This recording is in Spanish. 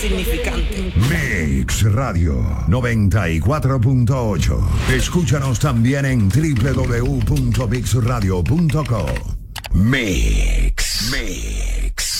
insignificante. Mix Radio 94.8. Escúchanos también en www.mixradio.co. Mix.